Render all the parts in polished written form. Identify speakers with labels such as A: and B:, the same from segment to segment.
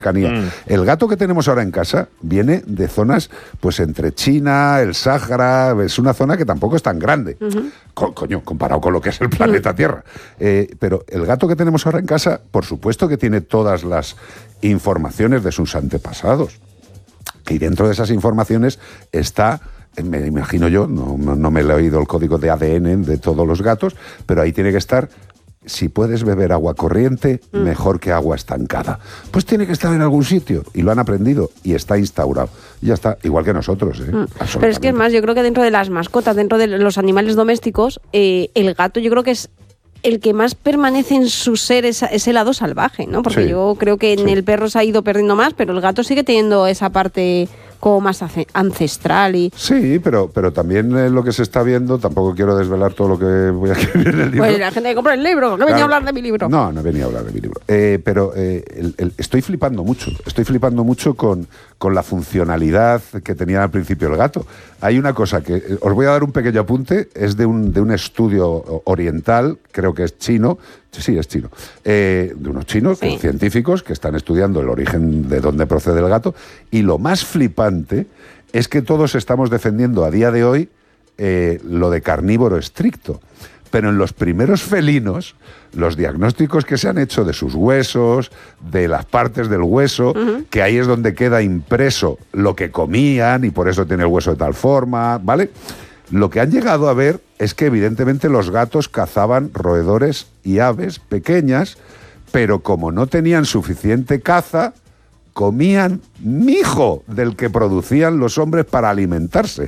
A: El gato que tenemos ahora en casa viene de zonas, pues entre China, el Sáhara, es una zona que tampoco es tan grande, comparado con lo que es el planeta Tierra. Pero el gato que tenemos ahora en casa, por supuesto que tiene todas las informaciones de sus antepasados. Y dentro de esas informaciones está, me imagino yo, no me he leído el código de ADN de todos los gatos, pero ahí tiene que estar: si puedes beber agua corriente, mejor que agua estancada. Pues tiene que estar en algún sitio, y lo han aprendido, y está instaurado. Y ya está, igual que nosotros.
B: Pero es que es más, yo creo que dentro de las mascotas, dentro de los animales domésticos, el gato yo creo que es el que más permanece en su ser ese lado salvaje, ¿no? Porque yo creo que en el perro se ha ido perdiendo más, pero el gato sigue teniendo esa parte como más ancestral.
A: Sí, pero también lo que se está viendo, tampoco quiero desvelar todo lo que voy a escribir en el libro.
B: Pues la gente que compra el libro, no venía a hablar de mi libro.
A: No venía a hablar de mi libro. Pero estoy flipando mucho con la funcionalidad que tenía al principio el gato. Hay una cosa que os voy a dar un pequeño apunte, es de un estudio oriental, creo que es chino. Sí, es chino. De unos chinos, científicos, que están estudiando el origen de dónde procede el gato. Y lo más flipante es que todos estamos defendiendo a día de hoy lo de carnívoro estricto. Pero en los primeros felinos, los diagnósticos que se han hecho de sus huesos, de las partes del hueso, que ahí es donde queda impreso lo que comían y por eso tiene el hueso de tal forma, ¿vale? Lo que han llegado a ver es que evidentemente los gatos cazaban roedores y aves pequeñas, pero como no tenían suficiente caza, comían mijo del que producían los hombres para alimentarse,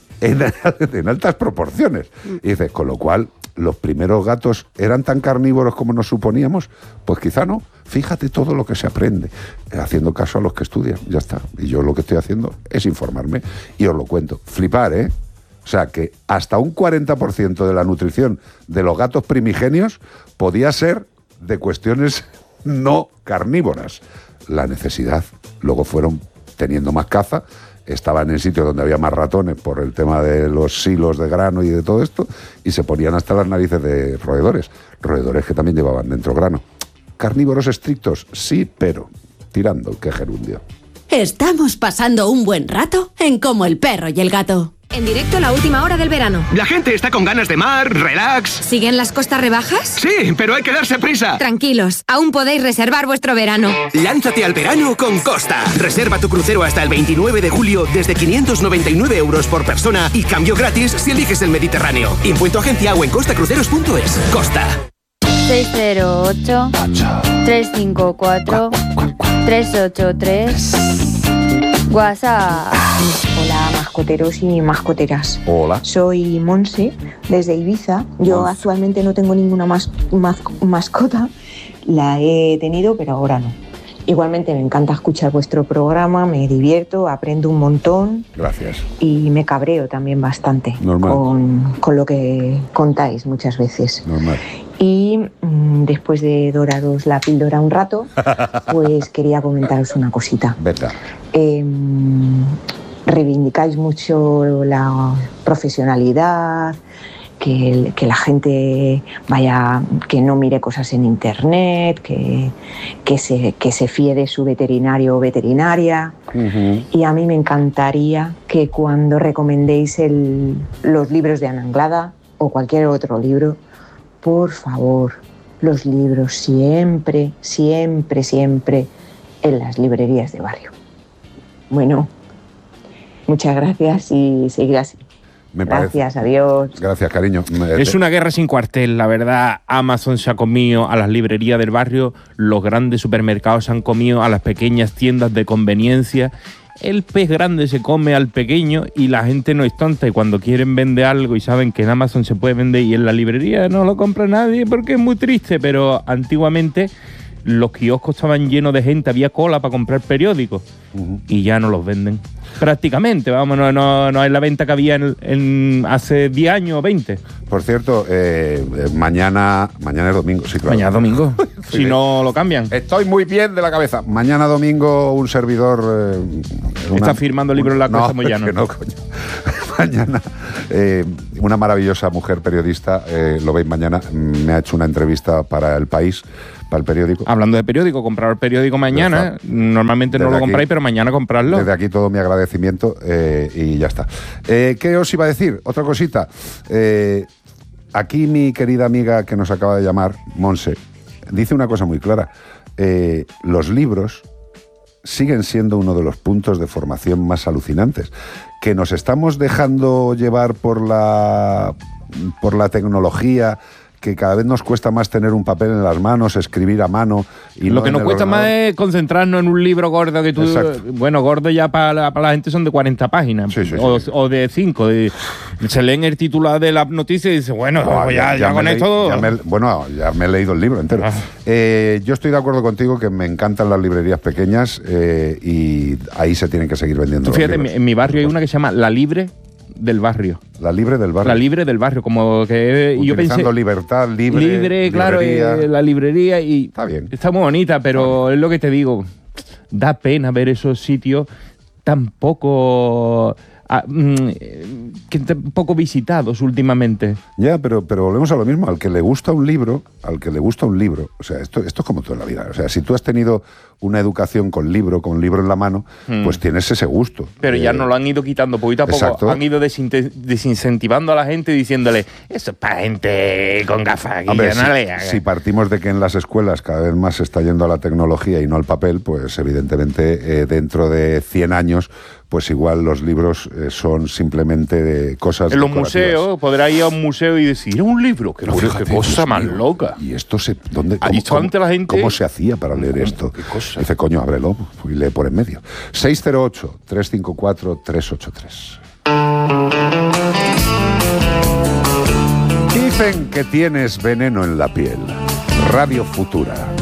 A: en altas proporciones. Y dices, con lo cual, ¿los primeros gatos eran tan carnívoros como nos suponíamos? Pues quizá no. Fíjate todo lo que se aprende, haciendo caso a los que estudian, ya está. Y yo lo que estoy haciendo es informarme y os lo cuento. Flipar, ¿eh? O sea, que hasta un 40% de la nutrición de los gatos primigenios podía ser de cuestiones no carnívoras. La necesidad. Luego fueron teniendo más caza, estaban en sitios donde había más ratones por el tema de los silos de grano y de todo esto, y se ponían hasta las narices de roedores que también llevaban dentro grano. Carnívoros estrictos, sí, pero tirando, qué gerundio.
C: Estamos pasando un buen rato en Como el perro y el gato.
D: En directo, la última hora del verano.
E: La gente está con ganas de mar, relax.
D: ¿Siguen las costas rebajas?
E: Sí, pero hay que darse prisa.
D: Tranquilos, aún podéis reservar vuestro verano.
E: Lánzate al verano con Costa. Reserva tu crucero hasta el 29 de julio desde 599 € por persona y cambio gratis si eliges el Mediterráneo. Impuesto agencia o en costacruceros.es. Costa.
F: 608-354-383. WhatsApp.
G: Hola, mascoteros y mascoteras.
A: Hola.
G: Soy Monse, desde Ibiza. Yo actualmente no tengo ninguna mascota. La he tenido, pero ahora no. Igualmente me encanta escuchar vuestro programa, me divierto, aprendo un montón.
A: Gracias.
G: Y me cabreo también bastante con lo que contáis muchas veces.
A: Normal.
G: Y después de doraros la píldora un rato, pues quería comentaros una cosita.
A: Venga.
G: Reivindicáis mucho la profesionalidad, que la gente que no mire cosas en internet, que se fíe de su veterinario o veterinaria. Y a mí me encantaría que cuando recomendéis los libros de Ana Anglada o cualquier otro libro, por favor, los libros siempre, siempre, siempre en las librerías de barrio. Bueno, muchas gracias y seguir así. Gracias, adiós.
A: Gracias, cariño.
H: Es una guerra sin cuartel, la verdad. Amazon se ha comido a las librerías del barrio, los grandes supermercados se han comido a las pequeñas tiendas de conveniencia. El pez grande se come al pequeño y la gente no es tonta, y cuando quieren vender algo y saben que en Amazon se puede vender y en la librería no lo compra nadie porque es muy triste, pero antiguamente los kioscos estaban llenos de gente, había cola para comprar periódicos y ya no los venden. Prácticamente, vamos, no es la venta que había en hace 10 años o 20.
A: Por cierto, mañana es domingo, sí, claro.
H: Mañana domingo, si no lo cambian.
A: Estoy muy bien de la cabeza. Mañana domingo un servidor...
H: Está firmando el libro en la Casa Moyano.
A: No, coño. mañana, una maravillosa mujer periodista, lo veis mañana, me ha hecho una entrevista para El País, para el periódico.
H: Hablando de periódico, comprar el periódico mañana. Normalmente no lo compráis, pero mañana comprarlo.
A: Desde aquí todo mi agradecimiento y ya está. ¿Qué os iba a decir? Otra cosita. Aquí mi querida amiga que nos acaba de llamar, Monse, dice una cosa muy clara. Los libros siguen siendo uno de los puntos de formación más alucinantes. Que nos estamos dejando llevar por la tecnología, que cada vez nos cuesta más tener un papel en las manos, escribir a mano. Y
H: lo que nos cuesta más es concentrarnos en un libro gordo que tú...
A: Exacto.
H: Bueno, gordo ya para la gente son de 40 páginas.
A: Sí.
H: O de 5. Se leen el titular de la noticia y dice, bueno, ya con esto...
A: Ya me he leído el libro entero. Yo estoy de acuerdo contigo que me encantan las librerías pequeñas y ahí se tienen que seguir vendiendo.
H: Tú fíjate,
A: los libros.
H: en mi barrio hay una que se llama La Libre del Barrio.
A: La Libre del Barrio.
H: La Libre del Barrio, como que yo pensé...
A: libertad, libre,
H: librería. Claro, la librería y...
A: Está bien.
H: Está muy bonita, pero es lo que te digo. Da pena ver esos sitios tan poco... poco visitados últimamente.
A: Ya, pero volvemos a lo mismo. Al que le gusta un libro, o sea, esto es como todo en la vida. O sea, si tú has tenido una educación con libro en la mano, pues tienes ese gusto.
H: Pero ya nos lo han ido quitando poquito a poco.
A: Exacto.
H: Han ido desincentivando a la gente diciéndole, eso es para gente con gafas.
A: Hombre, si partimos de que en las escuelas cada vez más se está yendo a la tecnología y no al papel, pues evidentemente dentro de 100 años, pues igual los libros son simplemente cosas
H: en los
A: decorativas.
H: museos, podrá ir a un museo y decir, era un libro, qué cosa más loca.
A: Y esto ¿dónde,
H: la gente...
A: ¿Cómo se hacía para leer esto?
H: ¿Qué cosa?
A: Dice, coño, ábrelo y lee por en medio. 608-354-383. Dicen que tienes veneno en la piel. Radio Futura.